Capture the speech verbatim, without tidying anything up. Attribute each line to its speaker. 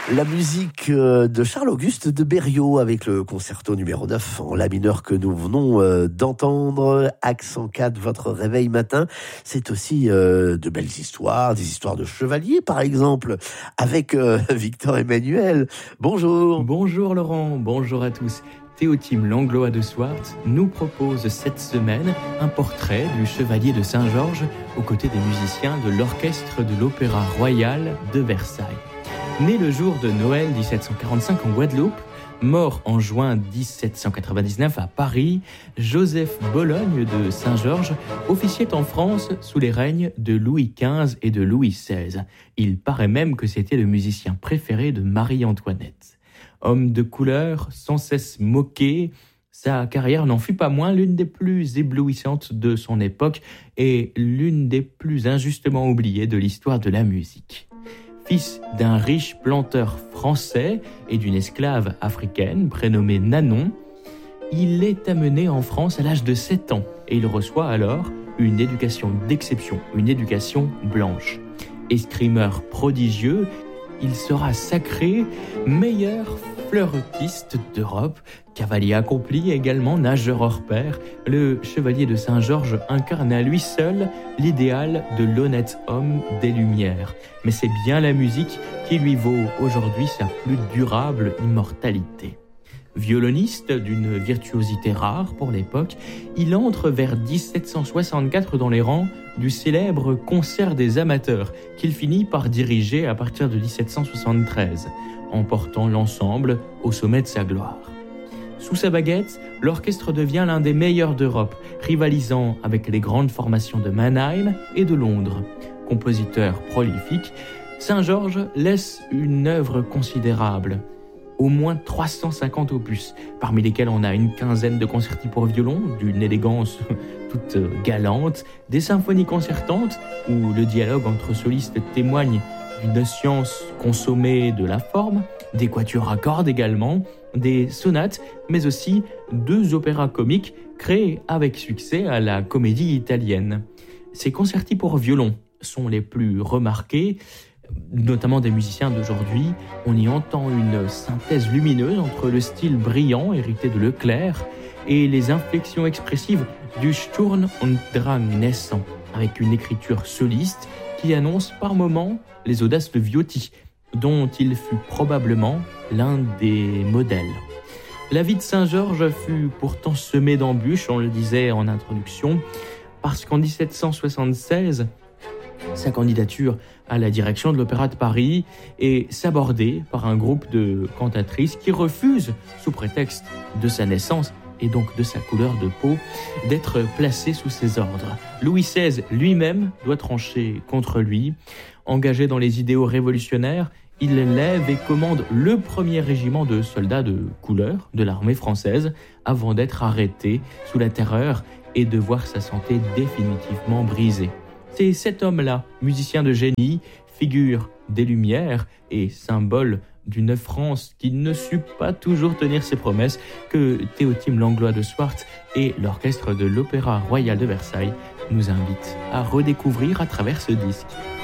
Speaker 1: La musique de Charles-Auguste de Berriot avec le concerto numéro neuf en la mineur que nous venons d'entendre. Accent quatre, votre réveil matin. C'est aussi de belles histoires, des histoires de chevaliers par exemple, avec Victor Emmanuel. Bonjour.
Speaker 2: Bonjour Laurent, bonjour à tous. Théotime Langlois de Swart nous propose cette semaine un portrait du chevalier de Saint-Georges aux côtés des musiciens de l'orchestre de l'Opéra Royal de Versailles. Né le jour de Noël dix-sept cent quarante-cinq en Guadeloupe, mort en juin dix-sept cent quatre-vingt-dix-neuf à Paris, Joseph Bologne de Saint-Georges officiait en France sous les règnes de Louis quinze et de Louis seize. Il paraît même que c'était le musicien préféré de Marie-Antoinette. Homme de couleur, sans cesse moqué, sa carrière n'en fut pas moins l'une des plus éblouissantes de son époque et l'une des plus injustement oubliées de l'histoire de la musique. Fils d'un riche planteur français et d'une esclave africaine prénommée Nanon, il est amené en France à l'âge de sept ans et il reçoit alors une éducation d'exception, une éducation blanche. Escrimeur prodigieux, il sera sacré meilleur fleurettiste d'Europe, cavalier accompli également, nageur hors pair. Le chevalier de Saint-Georges incarne à lui seul l'idéal de l'honnête homme des Lumières. Mais c'est bien la musique qui lui vaut aujourd'hui sa plus durable immortalité. Violoniste d'une virtuosité rare pour l'époque, il entre vers dix-sept cent soixante-quatre dans les rangs du célèbre Concert des amateurs qu'il finit par diriger à partir de dix-sept cent soixante-treize, emportant l'ensemble au sommet de sa gloire. Sous sa baguette, l'orchestre devient l'un des meilleurs d'Europe, rivalisant avec les grandes formations de Mannheim et de Londres. Compositeur prolifique, Saint-Georges laisse une œuvre considérable. Au moins trois cent cinquante opus, parmi lesquels on a une quinzaine de concerti pour violon, d'une élégance toute galante, des symphonies concertantes, où le dialogue entre solistes témoigne d'une science consommée de la forme, des quatuors à cordes également, des sonates, mais aussi deux opéras comiques créés avec succès à la Comédie Italienne. Ces concerti pour violon sont les plus remarqués, notamment des musiciens d'aujourd'hui. On y entend une synthèse lumineuse entre le style brillant hérité de Leclerc et les inflexions expressives du Sturm und Drang naissant, avec une écriture soliste qui annonce par moments les audaces de Viotti, dont il fut probablement l'un des modèles. La vie de Saint-Georges fut pourtant semée d'embûches, on le disait en introduction, parce qu'en dix-sept cent soixante-seize, sa candidature à la direction de l'Opéra de Paris est sabordée par un groupe de cantatrices qui refusent, sous prétexte de sa naissance et donc de sa couleur de peau, d'être placé sous ses ordres. Louis seize lui-même doit trancher contre lui. Engagé dans les idéaux révolutionnaires, il lève et commande le premier régiment de soldats de couleur de l'armée française avant d'être arrêté sous la terreur et de voir sa santé définitivement brisée. C'est cet homme-là, musicien de génie, figure des Lumières et symbole d'une France qui ne sut pas toujours tenir ses promesses, que Théotime Langlois de Swart et l'orchestre de l'Opéra Royal de Versailles nous invitent à redécouvrir à travers ce disque.